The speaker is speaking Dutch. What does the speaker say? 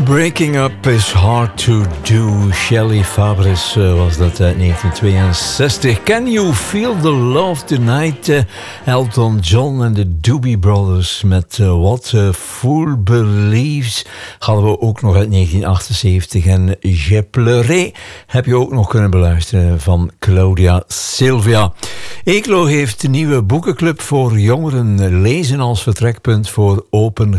Breaking Up is Hard to Do. Shelley Fabris was dat uit 1962. Can You Feel the Love Tonight? Elton John en de Doobie Brothers met What a Fool Believes. Hadden we ook nog uit 1978. En Je Pleuré heb je ook nog kunnen beluisteren van Claudia Silvia. Eeklo heeft een nieuwe boekenclub voor jongeren. Lezen als vertrekpunt voor open